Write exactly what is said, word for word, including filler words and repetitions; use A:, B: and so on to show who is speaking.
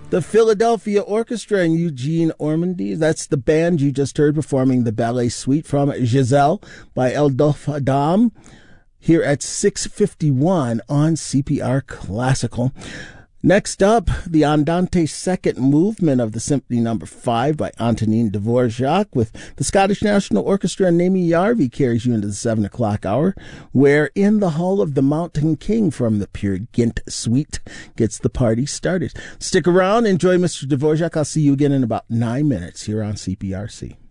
A: The Philadelphia Orchestra and Eugene Ormandy. That's the band you just heard performing the ballet suite from Giselle by Adolphe Adam here at six fifty-one on C P R Classical. Next up, the Andante second movement of the Symphony Number five by Antonin Dvorak with the Scottish National Orchestra and Naomi Yarvi carries you into the seven o'clock hour, where In the Hall of the Mountain King from the Peer Gynt Suite gets the party started. Stick around, enjoy Mister Dvorak. I'll see you again in about nine minutes here on C P R C.